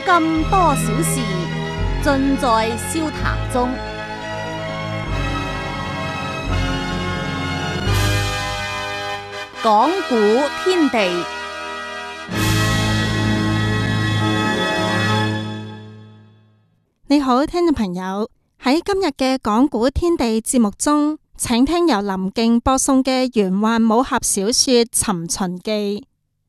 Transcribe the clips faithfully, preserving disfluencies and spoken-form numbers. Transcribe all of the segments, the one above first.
咁多小事，盡在笑談中。講古天地， 你好，聽眾朋友，喺今日嘅講古天地節目中，請聽由林敬播送嘅玄幻武俠小說《尋秦記》。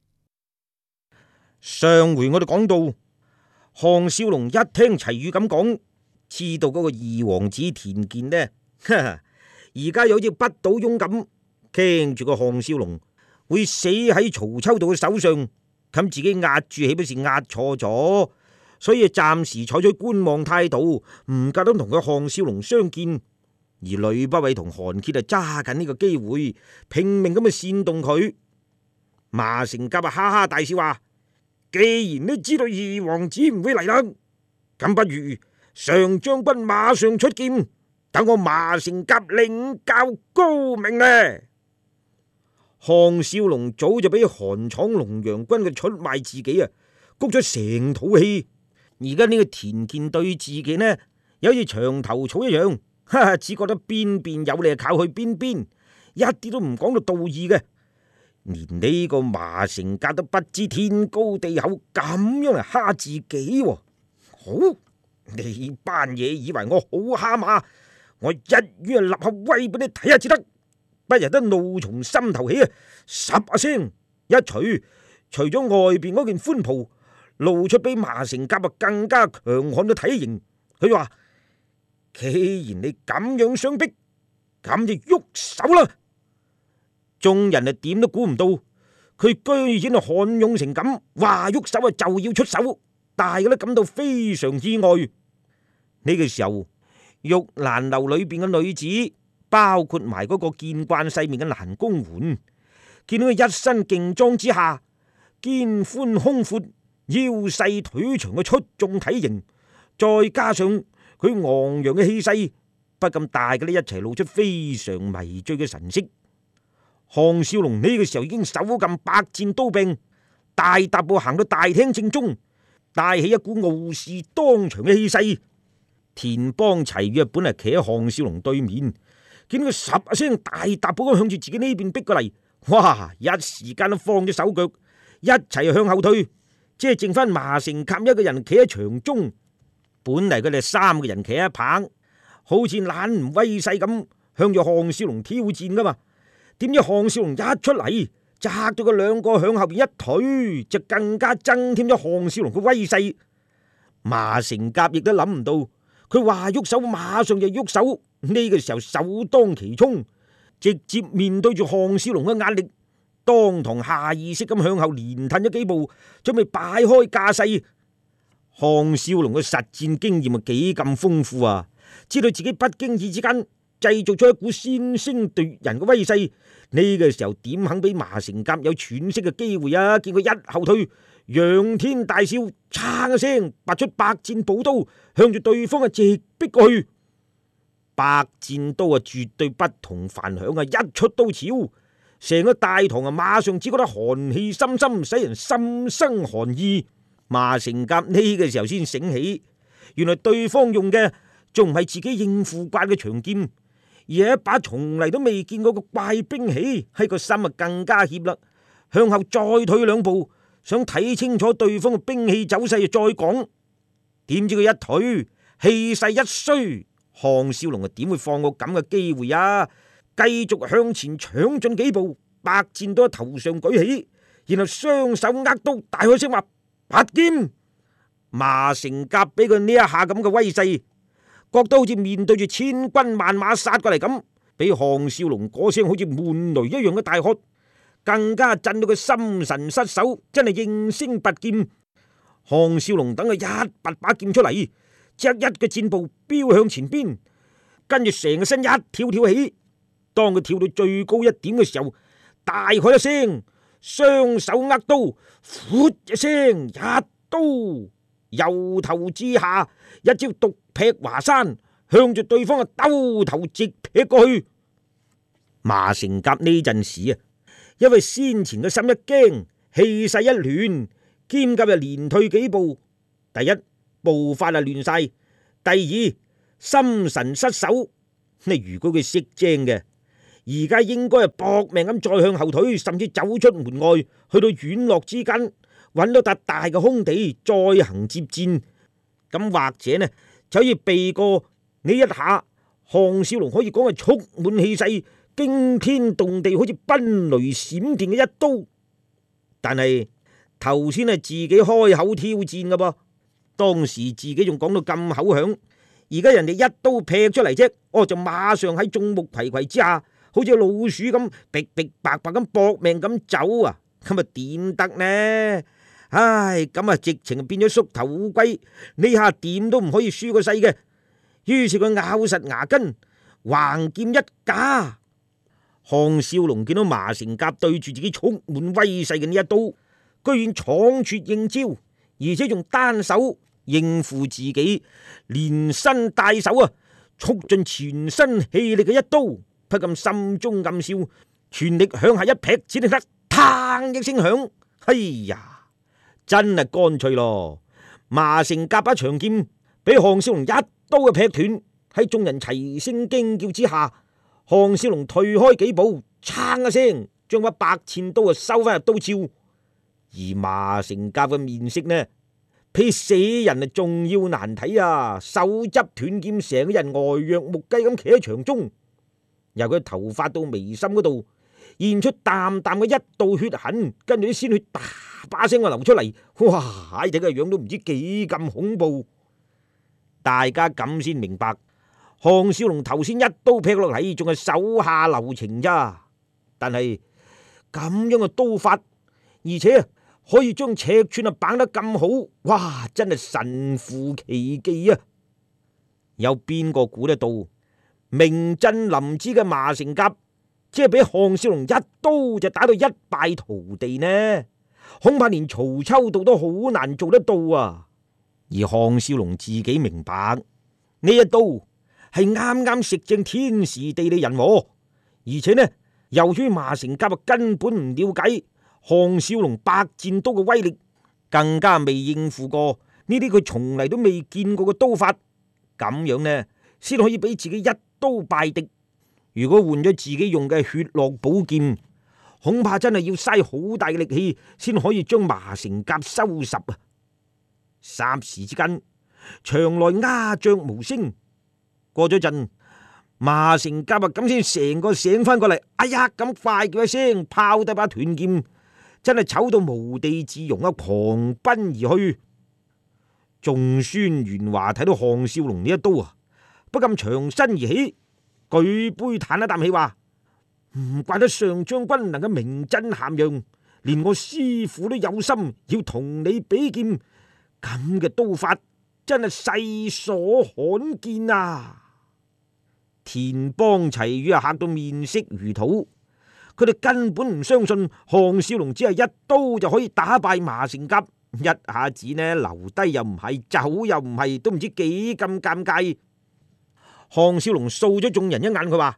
上回我哋講到，項少龍一聽齊宇咁講，知道嗰個二王子田健呢，而家有好似不倒翁咁，驚住個項少龍會死喺曹秋道嘅手上，咁自己壓住豈不是壓錯咗？所以暫時採取觀望態度，唔夠膽同佢項少龍相見。而呂不韋同韓傑啊，揸緊呢個機會，拼命咁去煽動佢。馬成甲啊，哈哈大笑話：既然都知道二王子唔會嚟啦，咁不如上將軍馬上出劍，等我馬成甲領教高明呢。項少龍早就俾韓闖龍陽軍嘅出賣自己啊，谷咗成肚氣。而家呢個田健對自己呢，有好似牆頭草一樣，哈哈，只覺得邊邊有利靠去邊邊，一啲都唔講到道義嘅。連呢個馬成甲都不知天高地厚，咁樣嚟蝦自己，啊。好，你班嘢以為我好蝦馬，我一於立下威俾你睇下至得。不由得怒從心頭起啊！十啊聲一除，除咗外邊嗰件寬袍，露出比馬成甲啊更加強悍嘅體型。佢話：既然你咁樣相逼，咁就喐手啦！眾人啊點都估唔到，佢居然啊悍勇成咁，話喐手啊就要出手，大家都感到非常意外。呢個時候，玉蘭樓裏邊嘅女子，包括埋嗰個見慣世面嘅蘭公媛，見到佢一身勁裝之下，肩寬胸闊，腰細腿長嘅出眾體型，再加上佢昂揚嘅氣勢，不禁大家都一齊露出非常迷醉嘅神色。項少龍呢個時候已經手cầm百戰刀柄，大踏步行到大廳正中，帶起一股傲視當場嘅氣勢。田邦齊宇本嚟企喺項少龍對面，見到佢十一聲大踏步咁向住自己呢邊逼過嚟，哇！一時間都放咗手腳，一齊向後退，即係剩翻馬成甲一個人企喺場中。本嚟佢哋三個人企喺一棚，好似懶唔威勢咁向住項少龍挑戰噶嘛。點知項少龍一出嚟，就嚇到佢兩個向後邊一退，就更加增添咗項少龍嘅威勢。馬成甲亦都諗唔到，佢話喐手馬上就喐手。呢個時候首當其衝，直接面對住項少龍嘅壓力，當堂下意識咁向後連褪咗幾步，準備擺開架勢。項少龍嘅實戰經驗啊幾咁豐富啊，知道自己不經意之間製造出一股先聲奪人嘅威勢。呢個時候點肯俾馬成甲有喘息嘅機會啊？見佢一後退，仰天大笑，嚓一聲拔出百戰寶刀，向住對方啊直逼過去。百戰刀啊絕對不同凡響啊！一出刀鞘，成個大堂啊馬上只覺得寒氣深深，使人心生寒意。馬成甲呢個時候先醒起，原來對方用嘅仲唔係自己應付慣嘅長劍，而係一把從嚟都未見過嘅怪兵器。喺個心啊更加怯啦，向後再退兩步，想睇清楚對方嘅兵器走勢，再講。點知佢一退，氣勢一衰，項少龍啊點會放過咁嘅機會啊？繼續向前搶進幾步，百戰刀喺頭上舉起，然後雙手握刀，大開聲話：拔劍！馬成甲俾佢呢一下咁嘅威勢，覺得好似面對住千軍萬馬殺過嚟咁，俾項少龍嗰聲好似悶雷一樣嘅大喝，更加震到佢心神失守，真係應聲拔劍。項少龍等佢一拔把劍出嚟，即刻一個箭步飆向前邊，跟住成個身一跳跳起。當佢跳到最高一點嘅時候，大喝一聲，雙手握刀，噗一聲，一刀由頭至下一招獨劈華山，向住對方嘅兜頭直劈過去。馬成甲呢陣時啊，因為先前嘅心一驚，氣勢一亂，兼夾又連退幾步， 第一，步伐啊亂晒；第二，心神失守。你如果佢識精嘅，而家應該係搏命咁再向後退，甚至走出門外，去到院落之間揾到笪大嘅空地，再行接戰。咁或者呢，就可以避過呢一下。項少龍可以講係蓄滿氣勢，驚天動地，好似奔雷閃電嘅一刀。但係頭先係自己開口挑戰嘅噃，當時自己仲講到咁口響，而家人哋一刀劈出嚟啫，哦就馬上喺眾目睽睽之下，好似老鼠咁，逼逼白白咁搏命咁走啊！咁啊點得呢？唉，咁啊直情變咗縮頭烏龜，呢下點都唔可以輸個勢嘅。於是佢咬實牙根，橫劍一架。項少龍見到麻成甲對住自己充滿威勢嘅呢一刀，居然闖竄應招，而且仲單手應付自己，連身帶手啊，促盡全身氣力嘅一刀，不禁心中暗笑，全力向下一劈，只聽得嘡一聲響。哎呀，真係乾脆咯！麻成甲把長劍俾項少龍一刀嘅劈斷，喺眾人齊聲驚叫之下，項少龍退開幾步，撐一聲將把百堑刀啊收翻入刀鞘。而麻成甲嘅面色呢，比死人啊仲要難睇啊！手執斷劍，成個人呆若木雞咁企喺場中，由佢頭髮到眉心嗰度現出淡淡嘅一道血痕，跟住啲鮮血噠把聲啊流出嚟。哇！睇個樣都唔知幾咁恐怖。大家咁先明白，項少龍頭先一刀劈落嚟，仲係手下留情咋。但係咁樣嘅刀法，而且可以將尺寸啊綁得咁好，哇！真係神乎其技啊！有邊個估得到名震臨淄嘅麻成甲，即係俾項少龍一刀就打到一敗塗地呢？恐怕連曹秋道都好難做得到啊！而項少龍自己明白，呢一刀係啱啱食正天時地利人和，而且呢，由於麻成甲根本唔了解項少龍百戰刀嘅威力，更加未應付過呢啲佢從嚟都未見過嘅刀法，咁樣呢，先可以俾自己一刀敗敵。如果換咗自己用嘅血絡寶劍，恐怕真係要嘥好大嘅力氣先可以將麻成甲收拾啊！霎時之間，場內鴉雀無聲。過咗陣，麻成甲啊咁先成個醒翻過嚟，哎呀咁快叫一聲，拋低把斷劍，真係醜到無地自容啊！狂奔而去。仲孫元華睇到項少龍呢一刀啊，不禁長身而起，舉杯嘆一啖氣，話唔怪得上將軍能夠名震咸陽，連我師父都有心要同你比劍。咁嘅刀法真係世所罕見啊！田邦齊宇啊嚇到面色如土，佢哋根本唔相信項少龍只係一刀就可以打敗麻成甲，一下子呢留低又唔係，走又唔係，都唔知幾咁尷尬。項少龍掃咗眾人一眼，佢話：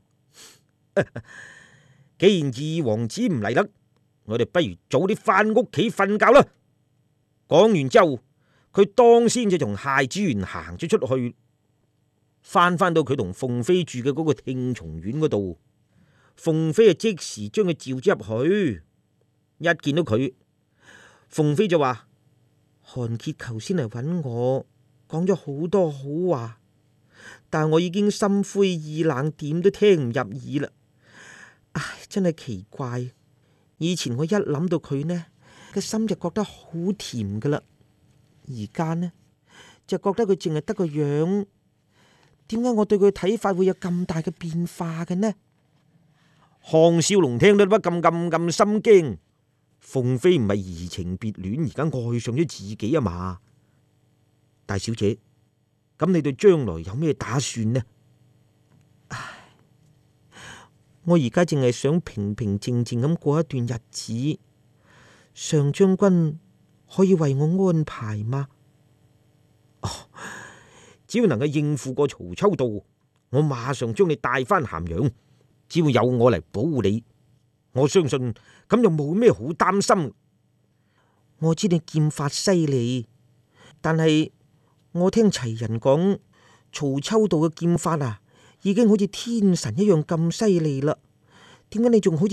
既然二王子唔嚟得，我哋不如早啲翻屋企瞓覺啦。講完之後，佢當先就從太子園行咗出去，翻返到佢同鳳飛住嘅嗰個聽從院嗰度。鳳飛啊即時將佢召咗入去，一見到佢，鳳飛就話：韓傑頭先嚟揾我，講咗好多好話，但我已經心灰意冷，點都聽唔入耳啦。唉，真係奇怪，以前我一諗到佢呢，個心就覺得好甜噶啦。而家呢就覺得佢淨係得個樣，點解我對佢睇法會有咁大嘅變化嘅呢？項少龍聽到不禁咁咁心驚，鳳飛唔係移情別戀，而家愛上咗自己啊嘛？大小姐，咁你對將來有咩打算呢？唉，我而家淨係想平平靜靜咁過一段日子，上將軍可以為我安排嗎？哦，只要能夠應付過曹秋道，我馬上將你帶翻咸陽。只要有我嚟保護你，我相信咁就冇咩好擔心。我知你劍法犀利， 但係我聽齊人講，曹秋道嘅劍法啊，已經好似天神一樣咁犀利啦。點解你仲好似